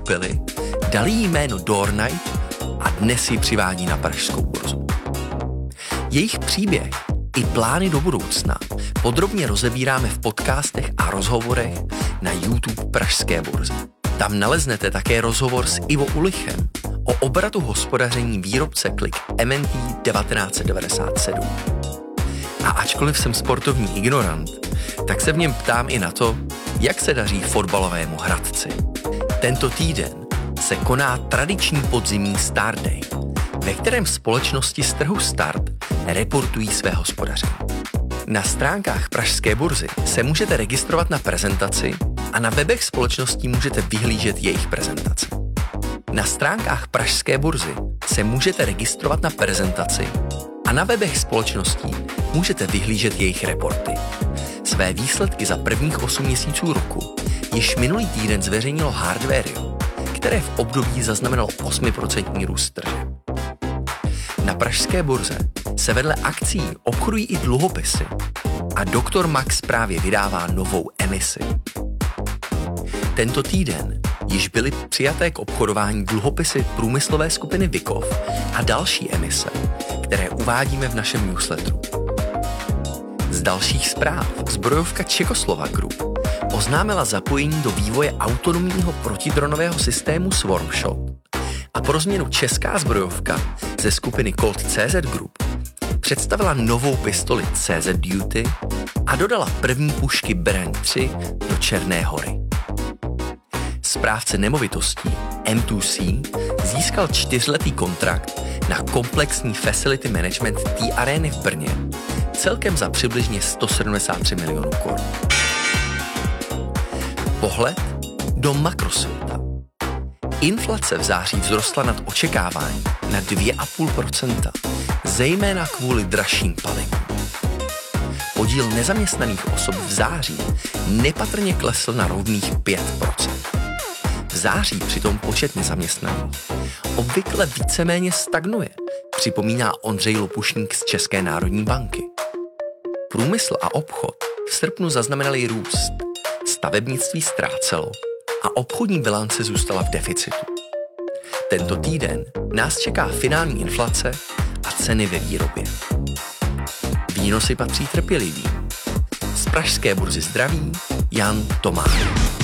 koupili, dali jí jméno Dornight a dnes ji přivádí na pražskou burzu. Jejich příběh i plány do budoucna podrobně rozebíráme v podcastech a rozhovorech na YouTube Pražské burzy. Tam naleznete také rozhovor s Ivo Ulichem o obratu hospodaření výrobce klik MNT 1997. A ačkoliv jsem sportovní ignorant, tak se v něm ptám i na to, jak se daří fotbalovému Hradci. Tento týden se koná tradiční podzimní Start Day, ve kterém společnosti z trhu Start reportují své hospodaření. Na stránkách Pražské burzy se můžete registrovat na prezentaci a na webech společností můžete vyhlížet jejich prezentace. Na stránkách Pražské burzy se můžete registrovat na prezentaci a na webech společností můžete vyhlížet jejich reporty. Své výsledky za prvních 8 měsíců roku již minulý týden zveřejnilo Hardwario, které v období zaznamenalo 8% růst tržeb. Na Pražské burze se vedle akcií obchodují i dluhopisy a Dr. Max právě vydává novou emisi. Tento týden již byly přijaté k obchodování dluhopisy průmyslové skupiny Vikov a další emise, které uvádíme v našem newsletteru. Z dalších zpráv zbrojovka Čekoslova Group oznámila zapojení do vývoje autonomního protidronového systému Swarmshot a pro změnu česká zbrojovka ze skupiny Colt CZ Group představila novou pistoli CZ Duty a dodala první pušky Brand 3 do Černé Hory. Správce nemovitostí M2C získal 4letý kontrakt na komplexní facility management té arény v Brně celkem za přibližně 173 milionů korun. Pohled do makrosvěta. Inflace v září vzrostla nad očekávání na 2,5%, zejména kvůli dražším palivům. Podíl nezaměstnaných osob v září nepatrně klesl na rovných 5%. V září přitom počet nezaměstnaných obvykle víceméně stagnuje, připomíná Ondřej Lopušník z České národní banky. Průmysl a obchod v srpnu zaznamenali růst, stavebnictví ztrácelo a obchodní bilance zůstala v deficitu. Tento týden nás čeká finální inflace a ceny ve výrobě. Výnosy patří trpělivým. Z Pražské burzy zdraví Jan Tomáš.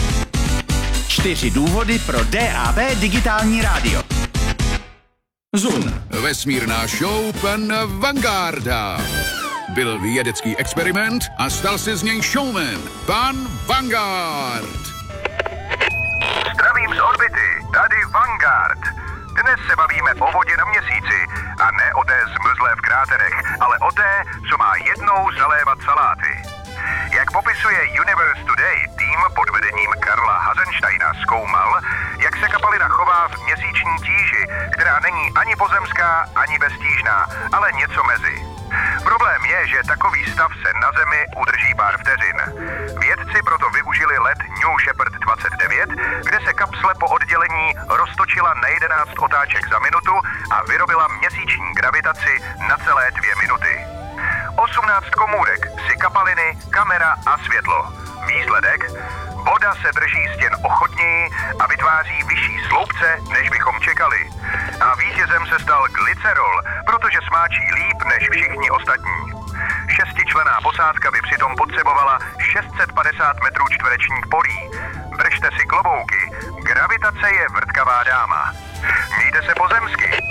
4 důvody pro DAB digitální rádio. Zoom. Vesmírná show pan Vanguarda. Byl vědecký experiment a stal se z něj showman. Pan Vanguard. Zdravím z orbity, tady Vanguard. Dnes se bavíme o vodě na měsíci a ne o té zmrzlé v kráterech, ale o té, co má jednou zalévat saláty. Jak popisuje Universe Today, tým pod vedením Karla Hasensteina zkoumal, jak se kapalina chová v měsíční tíži, která není ani pozemská, ani beztížná, ale něco mezi. Problém je, že takový stav se na Zemi udrží pár vteřin. Vědci proto využili let New Shepard 29, kde se kapsle po oddělení roztočila na 11 otáček za minutu a vyrobila měsíční gravitaci na celé 2 minuty. 18 komůrek, si kapaliny, kamera a světlo. Výsledek? Voda se drží stěn ochotněji a vytváří vyšší sloupce, než bychom čekali. A vítězem se stal glycerol, protože smáčí líp než všichni ostatní. 6členná posádka by přitom potřebovala 650 metrů čtverečních polí. Držte si klobouky, gravitace je vrtkavá dáma. Mějte se pozemsky,